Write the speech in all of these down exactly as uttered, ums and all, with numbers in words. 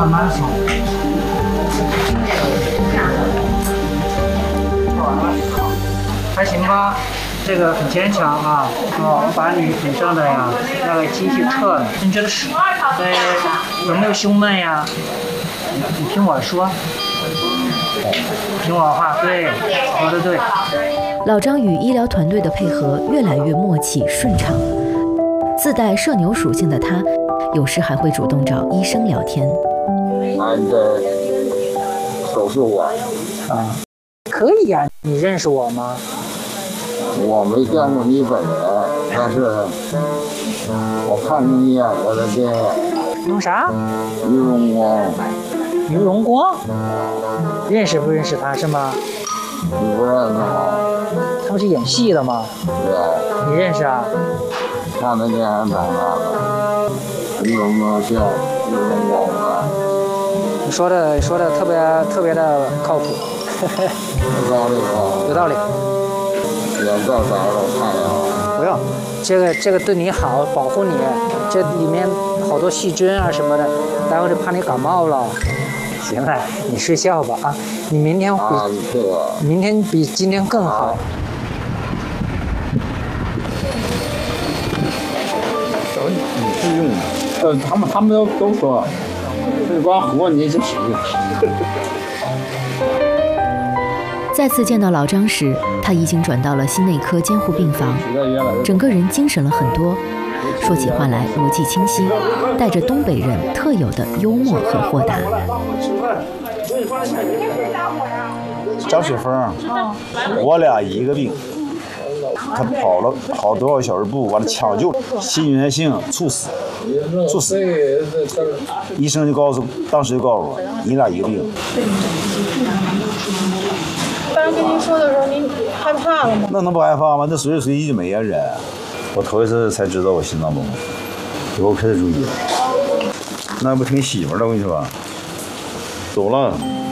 慢慢松。还行吧，这个很坚强啊！哦，我把你腿上的呀那个机器撤了，你觉得是？对，有没有胸闷呀？你听我说，听我话，对，说的对。 老张与医疗团队的配合越来越默契顺畅，自带社牛属性的他，有时还会主动找医生聊天。 啊，你的手术我啊，可以呀、啊，你认识我吗？ 我没见过你本人，但是我看你演过的电影。 用啥？ 于荣光。 于荣光？认识不认识他是吗？ 你不认识吗？ 他不是演戏的吗？ 对。 你认识啊？ 看那电影长大的。你有没有叫于荣光的？ 你说的说的特别特别的靠谱。 有道理吗？ 有道理。 眼罩摘了，我看一下。 不用，这个这个对你好，保护你。这里面好多细菌啊什么的，待会儿就怕你感冒了。行了，你睡觉吧啊！你明天比、 啊、 明天比今天更好。 你是用的，呃，他们他们都都说，这光活你就行。 再次见到老张时，他已经转到了心内科监护病房，整个人精神了很多，说起话来逻辑清晰，带着东北人特有的幽默和豁达。 张雪峰，我俩一个病，他跑了好多个小时步，完了抢救，心源性猝死，猝死。医生就告诉，当时就告诉我，你俩一个病。 当时跟您说的时候，您害怕了吗？ 那能不害怕吗？那随时随地就没呀人。我头一次才知道我心脏崩，以后开始注意了。那不挺媳妇了？我跟你说，走了。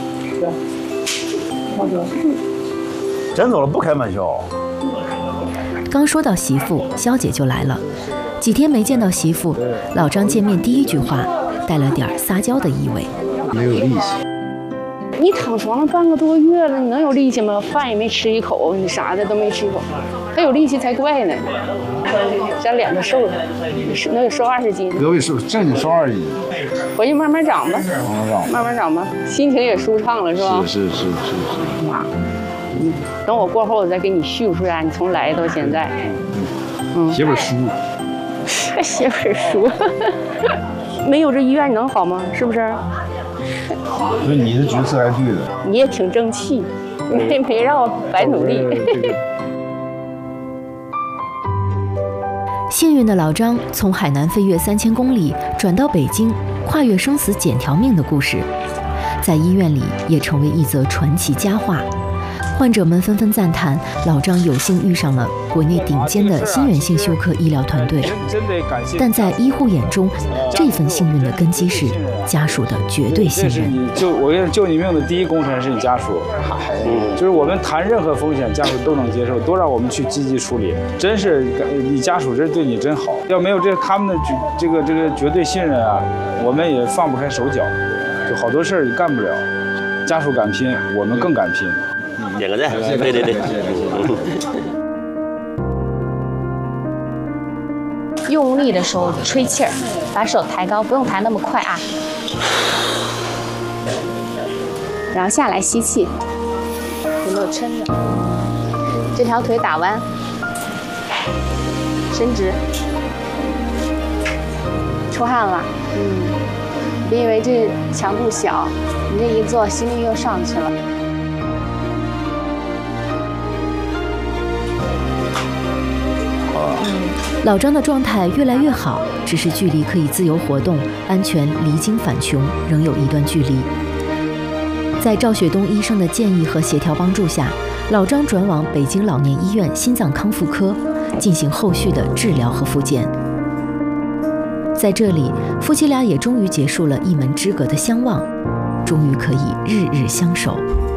真走了，不开玩笑。 刚说到媳妇，肖姐就来了。几天没见到媳妇，老张见面第一句话带了点撒娇的意味。 没有力气。 你躺床上半个多月了，你能有力气吗？饭也没吃一口，你啥的都没吃一口，还有力气才怪呢。咱脸都瘦了，能有瘦二十斤。 胳膊瘦，正经瘦二十斤。 回去慢慢长吧， 慢慢长， 慢慢长吧，心情也舒畅了，是吧？ 是是是是是。 哇，嗯，等我过后，我再给你叙述一下你从来到现在。 嗯，写本书。 写本书，没有这医院你能好吗？是不是？ 所以你的决策还对的。 你也挺争气，没没让我白努力。 幸运的老张从海南飞越三千公里转到北京，跨越生死捡条命的故事，在医院里也成为一则传奇佳话。患者们纷纷赞叹老张有幸遇上了国内顶尖的心源性休克医疗团队，但在医护眼中，这份幸运的根基是家属的绝对信任。 救我跟你救你命的第一功臣是你家属，嗯，就是我们谈任何风险，家属都能接受，都让我们去积极处理。真是你家属真对你真好，要没有这他们的这个这个绝对信任啊，我们也放不开手脚，就好多事儿也干不了。家属敢拼，我们更敢拼。 点个赞，对对对。 用力的时候吹气儿，把手抬高，不用抬那么快啊。然后下来吸气，有没有撑着？这条腿打弯，伸直，出汗了。嗯，别以为这强度小，你这一做，心率又上去了。 老张的状态越来越好，只是距离可以自由活动、安全离京返琼仍有一段距离。在赵雪东医生的建议和协调帮助下，老张转往北京老年医院心脏康复科进行后续的治疗和复健。在这里，夫妻俩也终于结束了一门之隔的相望，终于可以日日相守。